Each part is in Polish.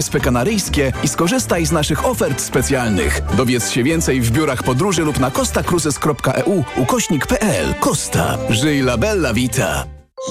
Wyspy Kanaryjskie i skorzystaj z naszych ofert specjalnych. Dowiedz się więcej w biurach podróży lub na costacruises.eu/pl. Costa. Żyj la bella vita.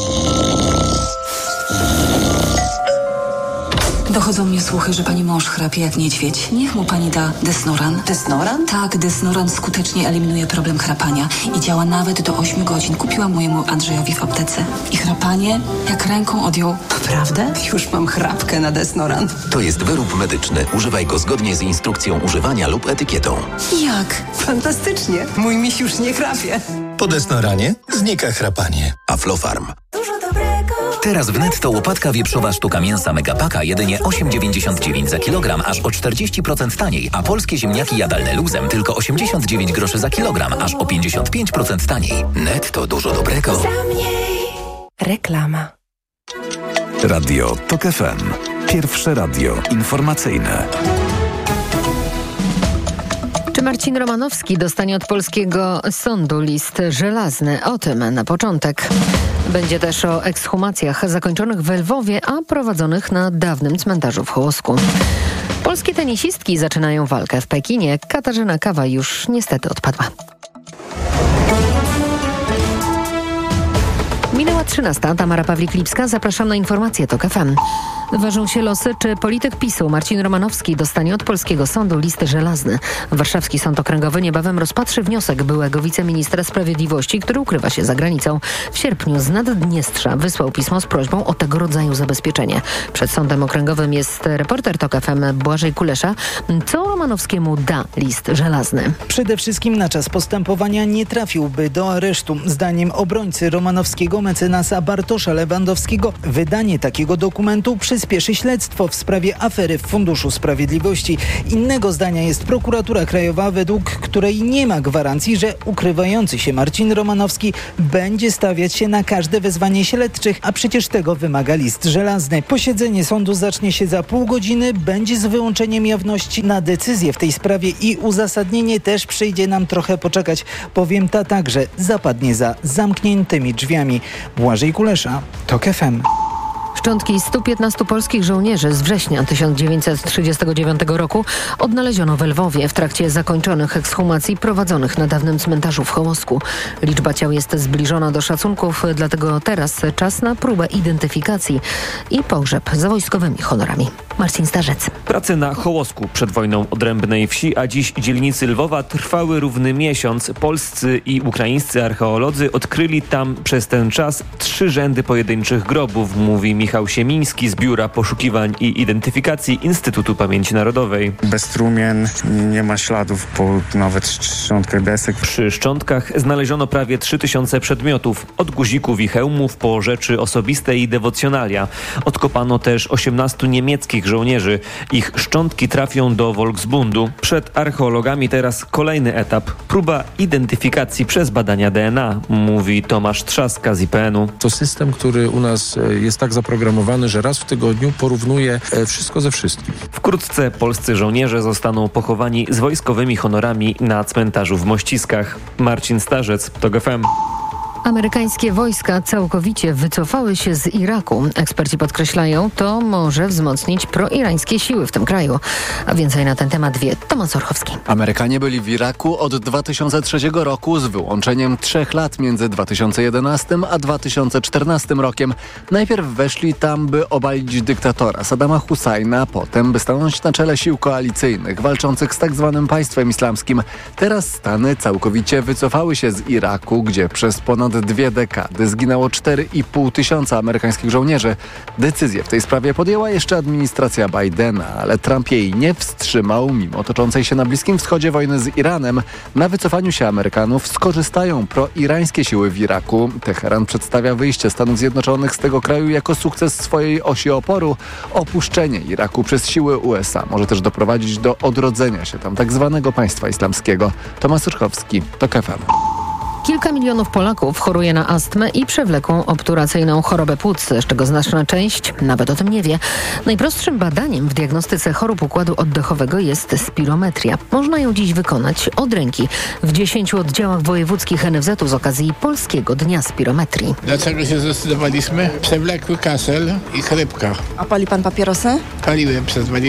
Dochodzą mnie słuchy, że pani mąż chrapie jak niedźwiedź. Niech mu pani da Desnoran. Desnoran? Tak, Desnoran skutecznie eliminuje problem chrapania i działa nawet do 8 godzin. Kupiłam mojemu Andrzejowi w aptece. I chrapanie jak ręką odjął. Naprawdę? Już mam chrapkę na Desnoran. To jest wyrób medyczny. Używaj go zgodnie z instrukcją używania lub etykietą. Jak? Fantastycznie. Mój miś już nie chrapie. Po Desnoranie znika chrapanie. Aflofarm. Dużo dobrego. Teraz w Netto łopatka wieprzowa sztuka mięsa Megapaka jedynie 8,99 za kilogram, aż o 40% taniej, a polskie ziemniaki jadalne luzem tylko 89 groszy za kilogram, aż o 55% taniej. Netto dużo dobrego. Za mniej. Reklama. Radio TOK FM. Pierwsze radio informacyjne. Czy Marcin Romanowski dostanie od polskiego sądu list żelazny? O tym na początek. Będzie też o ekshumacjach zakończonych w Lwowie, a prowadzonych na dawnym cmentarzu w Hołosku. Polskie tenisistki zaczynają walkę w Pekinie. Katarzyna Kawa już niestety odpadła. Minęła 13. Tamara Pawlik-Lipska. Zapraszam na informacje TOK FM. Ważą się losy, czy polityk PiS-u Marcin Romanowski dostanie od polskiego sądu list żelazny. Warszawski Sąd Okręgowy niebawem rozpatrzy wniosek byłego wiceministra sprawiedliwości, który ukrywa się za granicą. W sierpniu z Naddniestrza wysłał pismo z prośbą o tego rodzaju zabezpieczenie. Przed Sądem Okręgowym jest reporter TOK FM Błażej Kulesza. Co Romanowskiemu da list żelazny? Przede wszystkim na czas postępowania nie trafiłby do aresztu. Zdaniem obrońcy Romanowskiego mecenasa Bartosza Lewandowskiego wydanie takiego dokumentu przyspieszy śledztwo w sprawie afery w Funduszu Sprawiedliwości. Innego zdania jest prokuratura krajowa, według której nie ma gwarancji, że ukrywający się Marcin Romanowski będzie stawiać się na każde wezwanie śledczych, a przecież tego wymaga list żelazny. Posiedzenie sądu zacznie się za pół godziny, będzie z wyłączeniem jawności. Na decyzję w tej sprawie i uzasadnienie też przyjdzie nam trochę poczekać, bowiem ta także zapadnie za zamkniętymi drzwiami. Błażej Kulesza, TOK FM. Szczątki 115 polskich żołnierzy z września 1939 roku odnaleziono w Lwowie w trakcie zakończonych ekshumacji prowadzonych na dawnym cmentarzu w Hołosku. Liczba ciał jest zbliżona do szacunków, dlatego teraz czas na próbę identyfikacji i pogrzeb za wojskowymi honorami. Marcin Starzec. Prace na Hołosku, przed wojną odrębnej wsi, a dziś dzielnicy Lwowa, trwały równy miesiąc. Polscy i ukraińscy archeolodzy odkryli tam przez ten czas 3 rzędy pojedynczych grobów, mówi Michał Siemiński z Biura Poszukiwań i Identyfikacji Instytutu Pamięci Narodowej. Bez trumien, nie ma śladów po nawet szczątkach desek. Przy szczątkach znaleziono prawie 3000 przedmiotów, od guzików i hełmów po rzeczy osobiste i dewocjonalia. Odkopano też 18 niemieckich żołnierzy. Ich szczątki trafią do Volksbundu. Przed archeologami teraz kolejny etap. Próba identyfikacji przez badania DNA, mówi Tomasz Trzaska z IPN-u. To system, który u nas jest tak zaprogramowany, że raz w tygodniu porównuje wszystko ze wszystkim. Wkrótce polscy żołnierze zostaną pochowani z wojskowymi honorami na cmentarzu w Mościskach. Marcin Starzec, TOK FM. Amerykańskie wojska całkowicie wycofały się z Iraku. Eksperci podkreślają, to może wzmocnić proirańskie siły w tym kraju. A więcej na ten temat wie Tomasz Orchowski. Amerykanie byli w Iraku od 2003 roku z wyłączeniem 3 lat między 2011 a 2014 rokiem. Najpierw weszli tam, by obalić dyktatora Saddama Husajna, potem by stanąć na czele sił koalicyjnych walczących z tzw. państwem islamskim. Teraz Stany całkowicie wycofały się z Iraku, gdzie przez ponad 2 dekady zginęło 4,5 tysiąca amerykańskich żołnierzy. Decyzję w tej sprawie podjęła jeszcze administracja Bidena, ale Trump jej nie wstrzymał. Mimo toczącej się na Bliskim Wschodzie wojny z Iranem, na wycofaniu się Amerykanów skorzystają proirańskie siły w Iraku. Teheran przedstawia wyjście Stanów Zjednoczonych z tego kraju jako sukces swojej osi oporu. Opuszczenie Iraku przez siły USA może też doprowadzić do odrodzenia się tam tak zwanego państwa islamskiego. Tomasz Urchowski, TOK FM. Kilka milionów Polaków choruje na astmę i przewlekłą obturacyjną chorobę płuc, z czego znaczna część nawet o tym nie wie. Najprostszym badaniem w diagnostyce chorób układu oddechowego jest spirometria. Można ją dziś wykonać od ręki w 10 oddziałach wojewódzkich NFZ-u z okazji Polskiego Dnia Spirometrii. Dlaczego się zdecydowaliśmy? Przewlekły kaszel i chrypka. A pali pan papierosy? Paliłem przez 20